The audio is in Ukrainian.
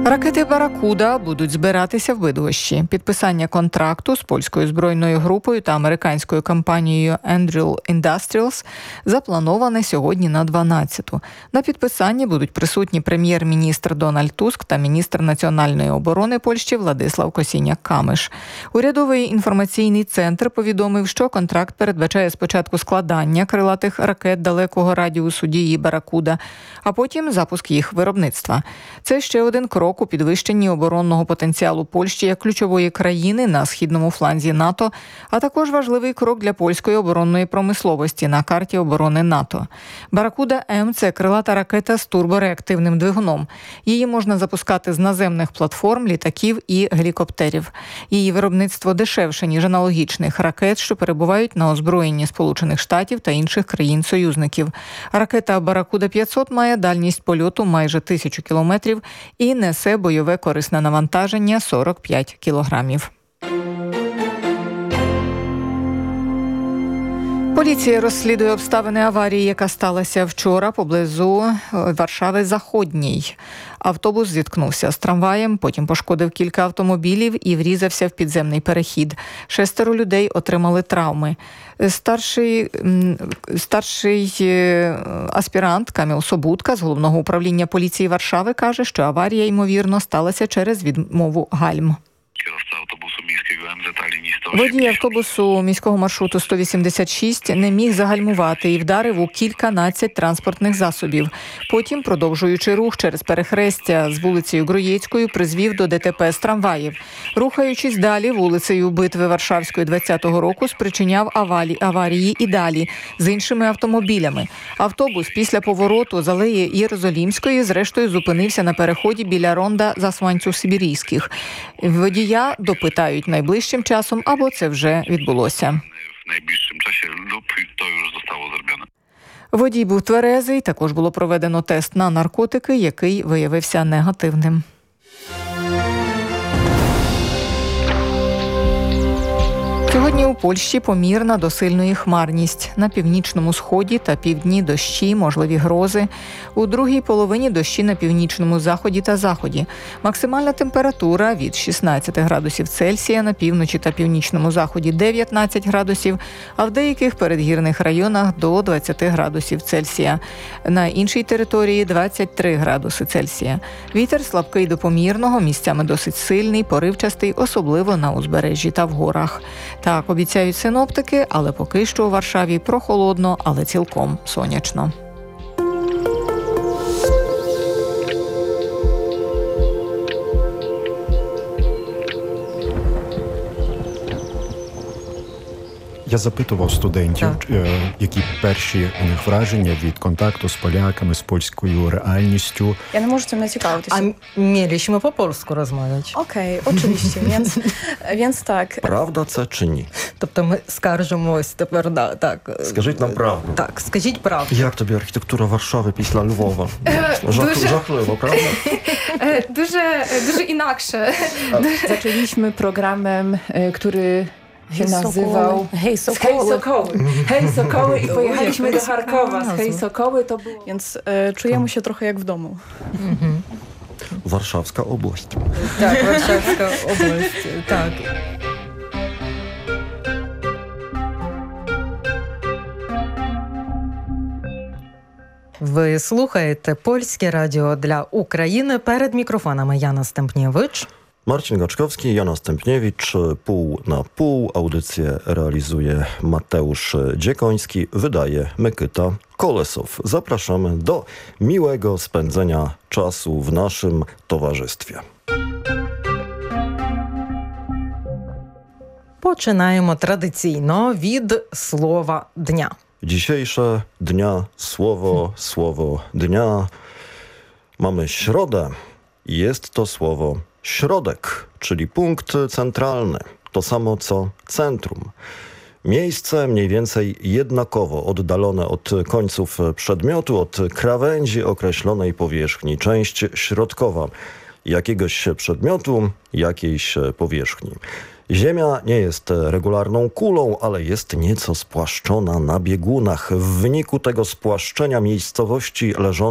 Ракети «Баракуда» будуть збиратися в Бидгощі. Підписання контракту з польською збройною групою та американською компанією Anduril Industrials заплановане сьогодні на 12-ту. На підписанні будуть присутні прем'єр-міністр Дональд Туск та міністр національної оборони Польщі Владислав Косіняк-Камиш. Урядовий інформаційний центр повідомив, що контракт передбачає спочатку складання крилатих ракет далекого радіусу дії «Баракуда», а потім запуск їх виробництва. Це ще один крок у підвищенні оборонного потенціалу Польщі як ключової країни на східному фланзі НАТО, а також важливий крок для польської оборонної промисловості на карті оборони НАТО. «Баракуда-М» – це крилата ракета з турбореактивним двигуном. Її можна запускати з наземних платформ, літаків і гелікоптерів. Її виробництво дешевше, ніж аналогічних ракет, що перебувають на озброєнні Сполучених Штатів та інших країн-союзників. Ракета «Баракуда-500» має дальність польоту майже 1000 кілометрів і несе бойове корисне навантаження 45 кілограмів. Поліція розслідує обставини аварії, яка сталася вчора поблизу Варшави Заходній. Автобус зіткнувся з трамваєм, потім пошкодив кілька автомобілів і врізався в підземний перехід. 6 людей отримали травми. Старший аспірант Каміл Собутка з Головного управління поліції Варшави каже, що аварія, ймовірно, сталася через відмову гальм. Водій автобусу міського маршруту 186 не міг загальмувати і вдарив у кільканадцять транспортних засобів. Потім, продовжуючи рух через перехрестя з вулицею Груєцькою, призвів до ДТП з трамваїв. Рухаючись далі вулицею Битви Варшавської 20-го року, спричиняв аварії і далі з іншими автомобілями. Автобус після повороту з алеї Єрозолімської зрештою зупинився на переході біля ронда Засванців-Сибірійських. Водія допитають найближчим часом, або це вже відбулося. Водій був тверезий, також було проведено тест на наркотики, який виявився негативним. Сьогодні у Польщі помірна до сильної хмарність. На північному сході та півдні дощі, можливі грози. У другій половині дощі на північному заході та заході. Максимальна температура від 16 градусів Цельсія на півночі та північному заході 19 градусів, а в деяких передгірних районах до 20 градусів Цельсія. На іншій території 23 градуси Цельсія. Вітер слабкий до помірного, місцями досить сильний, поривчастий, особливо на узбережжі та в горах. Так обіцяють синоптики, але поки що у Варшаві прохолодно, але цілком сонячно. Я запитував студентів, які перші у них враження від контакту з поляками, з польською реальністю. Ja nie możecie mnie ciekawić. A mieliśmy po polsku rozmawiać. Okej, oczywiście, więc tak. Правда це чи ні? Тобто ми скаржимось тепер, так. Скажіть нам правду. Так, скажіть правду. Як тобі архітектура Варшави після Львова? Жахливо, правда? Дуже інакше. Zaczęliśmy programem, który się nazywał Hej Sokoły. Hej Sokoły i pojechaliśmy do Charkowa. Z Hej Sokoły to było... Więc czujemy się trochę jak w domu. Warszawska область. Так, Варшавська область, так. Ви слухаєте Польське радіо для України. Перед мікрофонами Яна Стемпнєвич. Marcin Gaczkowski, Jana Stępniewicz, pół na pół. Audycję realizuje Mateusz Dziekoński, wydaje Mykyta Kolesow. Zapraszamy do miłego spędzenia czasu w naszym towarzystwie. Починаємо традиційно від слова дня. Dzisiejsze dnia, słowo dnia. Mamy środę i jest to słowo środek, czyli punkt centralny. To samo co centrum. Miejsce mniej więcej jednakowo oddalone od końców przedmiotu, od krawędzi określonej powierzchni. Część środkowa jakiegoś przedmiotu, jakiejś powierzchni. Ziemia nie jest regularną kulą, ale jest nieco spłaszczona na biegunach. W wyniku tego spłaszczenia miejscowości leżące